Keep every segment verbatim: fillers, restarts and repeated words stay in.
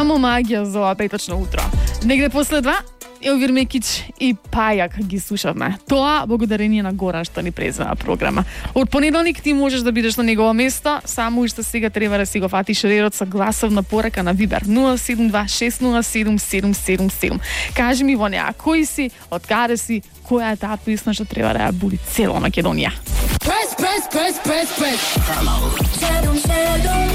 Само магија за ова петочно утро. Негде после два, Елвир Мекич и Пајак ги слушавме. Тоа благодарение на Горан што ни презема програма. Од понеделник ти можеш да бидеш на негово место, само уште сега треба да си го фатиш редот со гласовна порака на Вибер нула седум два шест нула седум седум седум седум. Кажи ми во неа кој си, од каде си, која е таа песна што треба да ја буди цела Македонија. Press, press, press, press, press. Седум, седум.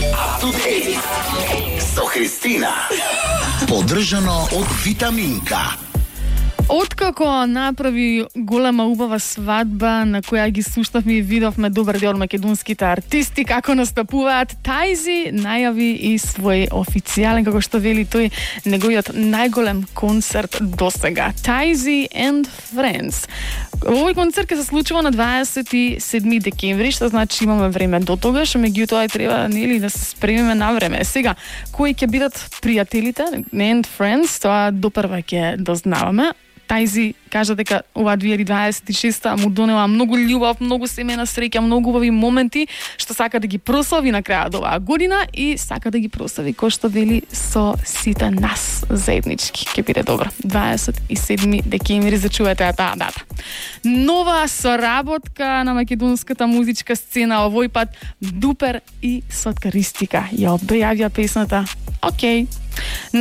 Со Христина. Поддржано од Витаминка. Откако направи голема убава свадба на која ги слушнавме и видовме добар дел македонските артисти како настапуваат, Тајзи најави и свој официјален, како што вели тој, неговиот најголем концерт досега. Тајзи and Friends. Овој концерт ќе се случува на дваесет и седми декември, што значи имаме време до тогаш, меѓутоа треба нели да се спремиме на време. Сега, кои ќе бидат пријателите and Friends, тоа допрва ќе дознаваме. Тајзи кажа дека ова две илјади дваесет и шеста му донела многу љубов, многу семејна среќа, многу убави моменти што сака да ги прослави на крајот оваа година и сака да ги прослави кој што вели со сите нас заеднички. Ќе биде добро. дваесет и седми декември, зачувајте таа дата. Нова соработка на македонската музичка сцена, овој пат Дупер и Соткаристика ја објавија песната Океј.